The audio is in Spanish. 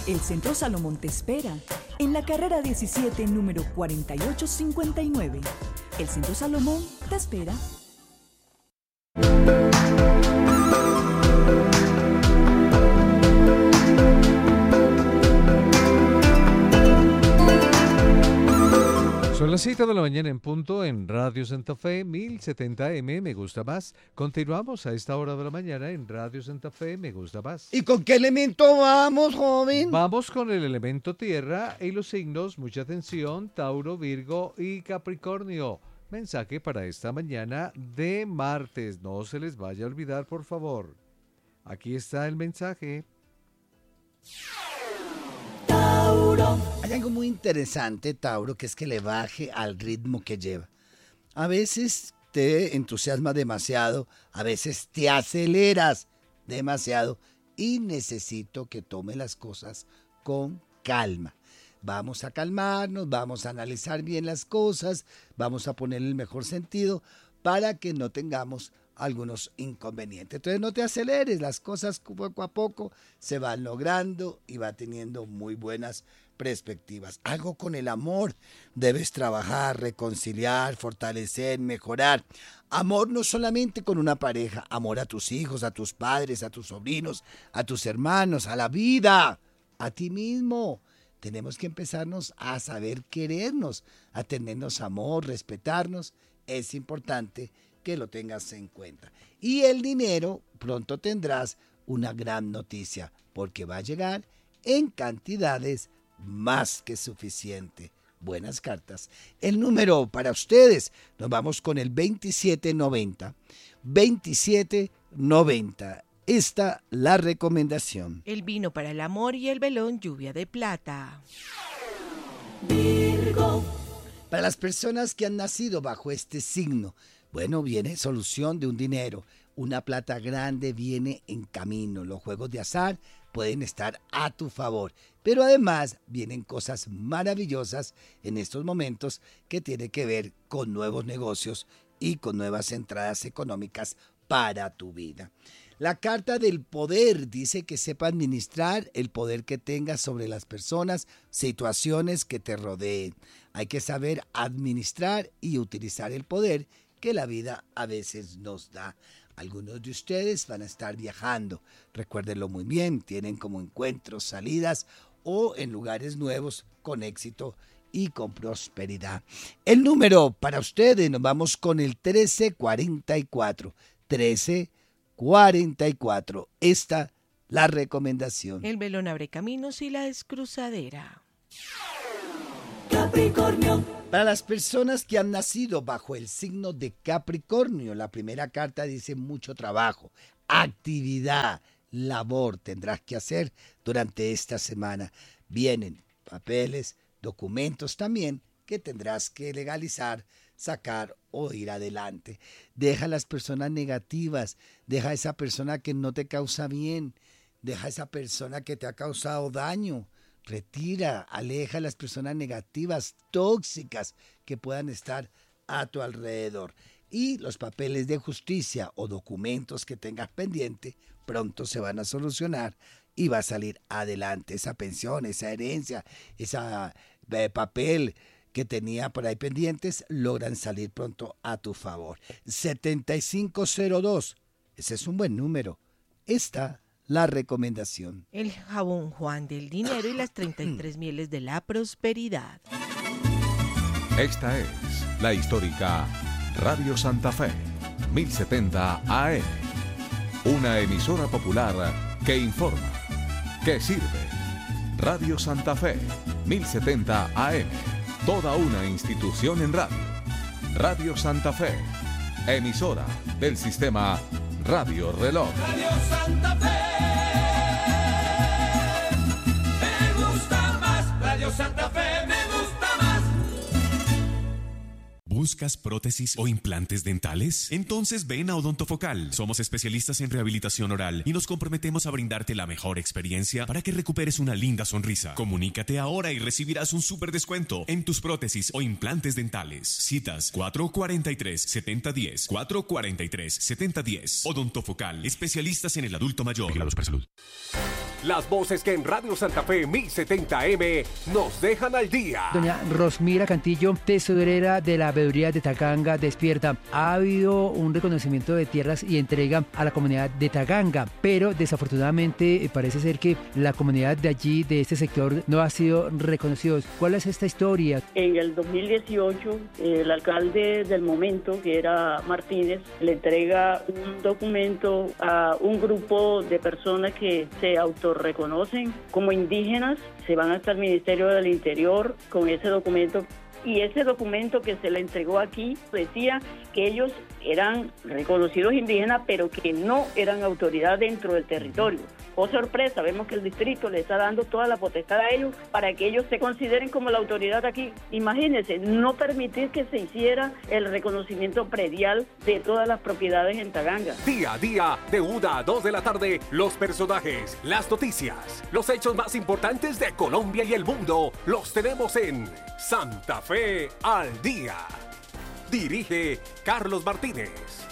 El Centro Salomón te espera en la carrera 17, número 4859. El Centro Salomón te espera. Son las 7 de la mañana en punto en Radio Santa Fe 1070M, me gusta más. Continuamos a esta hora de la mañana en Radio Santa Fe, me gusta más. ¿Y con qué elemento vamos, joven? Vamos con el elemento tierra y los signos, mucha atención, Tauro, Virgo y Capricornio. Mensaje para esta mañana de martes, no se les vaya a olvidar, por favor. Aquí está el mensaje. Hay algo muy interesante, Tauro, que es que le baje al ritmo que lleva. A veces te entusiasma demasiado, a veces te aceleras demasiado y necesito que tome las cosas con calma. Vamos a calmarnos, vamos a analizar bien las cosas, vamos a ponerle el mejor sentido para que no tengamos algunos inconvenientes. Entonces no te aceleres, las cosas poco a poco se van logrando y va teniendo muy buenas perspectivas. Algo con el amor, debes trabajar, reconciliar, fortalecer, mejorar. Amor no solamente con una pareja, amor a tus hijos, a tus padres, a tus sobrinos, a tus hermanos, a la vida, a ti mismo. Tenemos que empezarnos a saber querernos, a tenernos amor, respetarnos. Es importante que lo tengas en cuenta. Y el dinero, pronto tendrás una gran noticia, porque va a llegar en cantidades más que suficiente. Buenas cartas. El número para ustedes, nos vamos con el 2790. 2790. Esta la recomendación. El vino para el amor y el velón lluvia de plata. Virgo. Para las personas que han nacido bajo este signo, bueno, viene solución de un dinero. Una plata grande viene en camino. Los juegos de azar pueden estar a tu favor. Pero además vienen cosas maravillosas en estos momentos que tienen que ver con nuevos negocios y con nuevas entradas económicas para tu vida. La carta del poder dice que sepa administrar el poder que tengas sobre las personas, situaciones que te rodeen. Hay que saber administrar y utilizar el poder que la vida a veces nos da. Algunos de ustedes van a estar viajando, recuérdenlo muy bien, tienen como encuentros, salidas o en lugares nuevos con éxito y con prosperidad. El número para ustedes, nos vamos con el 1344. 1344. Esta la recomendación. El velón abre caminos y la descruzadera. Capricornio. Para las personas que han nacido bajo el signo de Capricornio, la primera carta dice mucho trabajo, actividad, labor tendrás que hacer durante esta semana. Vienen papeles, documentos también que tendrás que legalizar, sacar o ir adelante. Deja a las personas negativas, deja a esa persona que no te causa bien, deja a esa persona que te ha causado daño. Retira, aleja a las personas negativas, tóxicas que puedan estar a tu alrededor. Y los papeles de justicia o documentos que tengas pendiente pronto se van a solucionar y va a salir adelante. Esa pensión, esa herencia, ese papel que tenía por ahí pendientes logran salir pronto a tu favor. 7502, ese es un buen número. Esta la recomendación. El jabón Juan del dinero y las 33 mieles de la prosperidad. Esta es la histórica Radio Santa Fe, 1070 AM. Una emisora popular que informa, que sirve. Radio Santa Fe, 1070 AM. Toda una institución en radio. Radio Santa Fe, emisora del sistema Radio Reloj. Radio Santa Fe, me gusta más. Radio Santa Fe, me gusta más. ¿Buscas prótesis o implantes dentales? Entonces ven a Odontofocal. Somos especialistas en rehabilitación oral y nos comprometemos a brindarte la mejor experiencia para que recuperes una linda sonrisa. Comunícate ahora y recibirás un súper descuento en tus prótesis o implantes dentales. Citas 443-7010, 443-7010. Odontofocal, especialistas en el adulto mayor. Vigilados para salud. Las voces que en Radio Santa Fe 1070M nos dejan al día. Doña Rosmira Cantillo, tesorera de la veeduría de Taganga, despierta. Ha habido un reconocimiento de tierras y entrega a la comunidad de Taganga, pero desafortunadamente parece ser que la comunidad de allí, de este sector, no ha sido reconocido. ¿Cuál es esta historia? En el 2018, el alcalde del momento, que era Martínez, le entrega un documento a un grupo de personas que se autorreconocen como indígenas, se van hasta el Ministerio del Interior con ese documento. Y ese documento que se le entregó aquí decía que ellos eran reconocidos indígenas, pero que no eran autoridad dentro del territorio. Oh, sorpresa, vemos que el distrito le está dando toda la potestad a ellos para que ellos se consideren como la autoridad aquí. Imagínense, no permitir que se hiciera el reconocimiento predial de todas las propiedades en Taganga. Día a día, de 1 a 2 de la tarde, los personajes, las noticias, los hechos más importantes de Colombia y el mundo, los tenemos en Santa Fe al Día. Dirige Carlos Martínez.